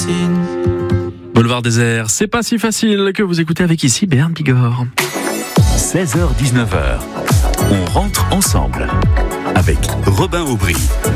Boulevard Désert, c'est pas si facile que vous écoutez avec ici Berne Bigorre. 16h-19h, on rentre ensemble avec Robin Aubry.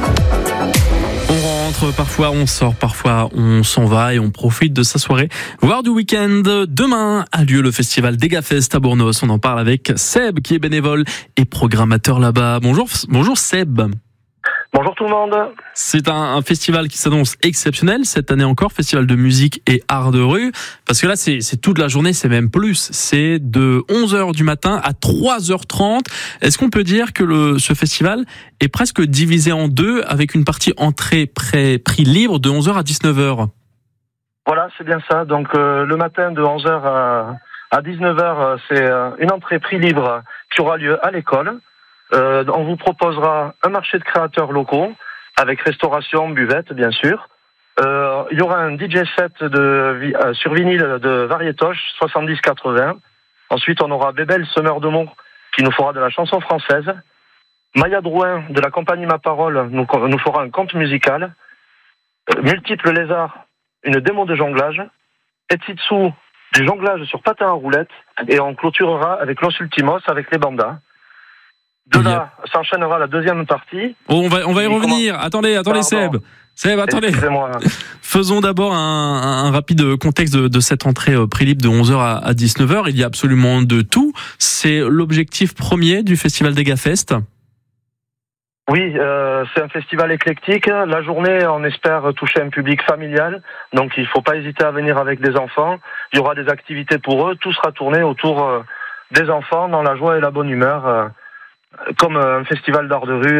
On rentre, parfois on sort, parfois on s'en va et on profite de sa soirée, voire du week-end. Demain a lieu le festival Dégafest à Bournos. On en parle avec Seb qui est bénévole et programmateur là-bas. Bonjour Seb. Bonjour tout le monde. C'est un festival qui s'annonce exceptionnel cette année encore, festival de musique et art de rue, parce que là c'est toute la journée, c'est même plus, c'est de 11h du matin à 3h30. Est-ce qu'on peut dire que ce festival est presque divisé en deux avec une partie entrée prix libre de 11h à 19h? Voilà, c'est bien ça. Donc le matin de 11h à 19h, c'est une entrée prix libre qui aura lieu à l'école. On vous proposera un marché de créateurs locaux avec restauration, buvette bien sûr. Il y aura un DJ set sur vinyle de Variétoche 70-80. Ensuite on aura Bébel Semeur de Mont qui nous fera de la chanson française. Maya Drouin de la compagnie Ma Parole nous fera un conte musical. Multiples Lézards, une démo de jonglage. Etsitsu, du jonglage sur patin à roulettes. Et on clôturera avec Los Ultimos avec les bandas. De là, s'enchaînera la deuxième partie. Oh, on va y revenir. Attendez, Seb. Seb, attendez. Faisons d'abord un rapide contexte de cette entrée prix libre de 11h à 19h. Il y a absolument de tout. C'est l'objectif premier du festival Dégafest. Oui, c'est un festival éclectique. La journée, on espère toucher un public familial. Donc, il ne faut pas hésiter à venir avec des enfants. Il y aura des activités pour eux. Tout sera tourné autour des enfants dans la joie et la bonne humeur. Comme un festival d'art de rue.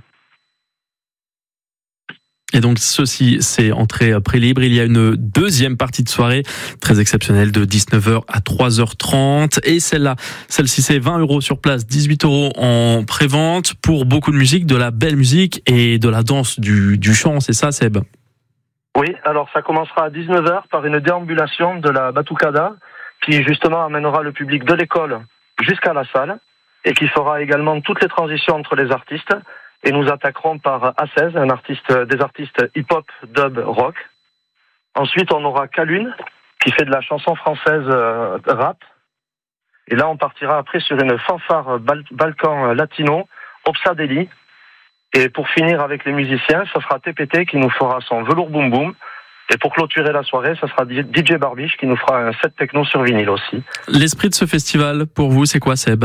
Et donc ceci, c'est entrée prix libre. Il y a une deuxième partie de soirée très exceptionnelle de 19h à 3h30. Et celle-ci c'est 20 € sur place, 18 € en prévente pour beaucoup de musique, de la belle musique et de la danse, du chant. C'est ça, Seb? Oui, alors ça commencera à 19h par une déambulation de la Batucada qui justement amènera le public de l'école jusqu'à la salle. Et qui fera également toutes les transitions entre les artistes. Et nous attaquerons par A16, des artistes hip-hop, dub, rock. Ensuite, on aura Calune, qui fait de la chanson française rap. Et là, on partira après sur une fanfare Balkan latino, Obsadeli. Et pour finir avec les musiciens, ça sera TPT qui nous fera son velours boom boom. Et pour clôturer la soirée, ça sera DJ Barbiche qui nous fera un set techno sur vinyle aussi. L'esprit de ce festival, pour vous, c'est quoi, Seb?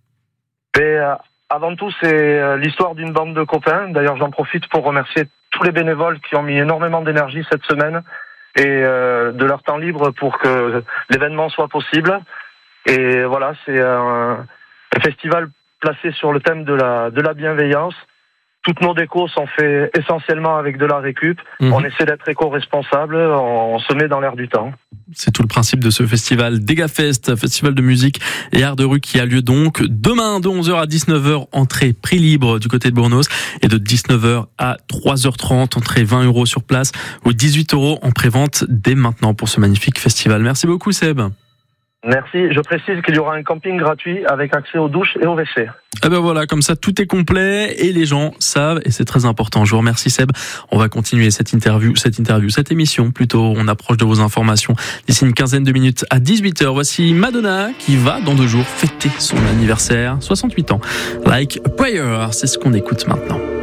Et avant tout, c'est l'histoire d'une bande de copains. D'ailleurs, j'en profite pour remercier tous les bénévoles qui ont mis énormément d'énergie cette semaine et de leur temps libre pour que l'événement soit possible. Et voilà, c'est un festival placé sur le thème de la bienveillance. Toutes nos décos sont faites essentiellement avec de la récup. On essaie d'être éco-responsable, on se met dans l'air du temps. C'est tout le principe de ce festival Dégafest, festival de musique et art de rue qui a lieu donc demain de 11h à 19h, entrée prix libre du côté de Bournos et de 19h à 3h30, entrée 20 € sur place ou 18 € en prévente dès maintenant pour ce magnifique festival. Merci beaucoup Seb. Merci. Je précise qu'il y aura un camping gratuit avec accès aux douches et aux WC. Eh ben voilà, comme ça tout est complet et les gens savent et c'est très important. Je vous remercie Seb. On va continuer cette émission plutôt. On approche de vos informations d'ici une quinzaine de minutes à 18h. Voici Madonna qui va dans 2 jours fêter son anniversaire, 68 ans. Like a Prayer, c'est ce qu'on écoute maintenant.